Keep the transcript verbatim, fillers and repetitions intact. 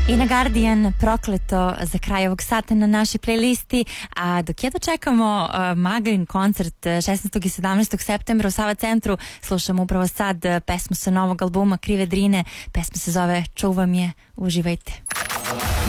I na Guardian prokleto za kraj ovog sata na našoj playlisti, a dok jedno čekamo uh, Maglin koncert šesnaestog i sedamnaestog septembra u Sava centru, slušamo upravo sad pesmu sa novog albuma Krive Drine, pesma se zove Čuvam je, uživajte.